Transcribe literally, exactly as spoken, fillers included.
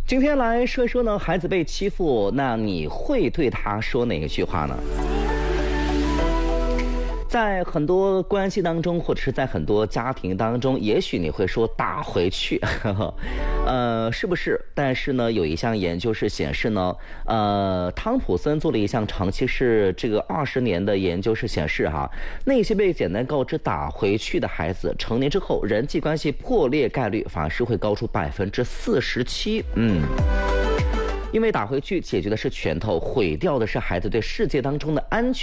今天来说一说呢，孩子被欺负，那你会对他说哪一句话呢？在很多关系当中，或者是在很多家庭当中，也许你会说打回去，呵呵呃，是不是？但是呢，有一项研究是显示呢，呃，汤普森做了一项长期是这个二十年的研究是显示哈，那些被简单告知打回去的孩子，成年之后人际关系破裂概率反而是会高出百分之四十七。嗯。因为打回去解决的是拳头，毁掉的是孩子对世界当中的安全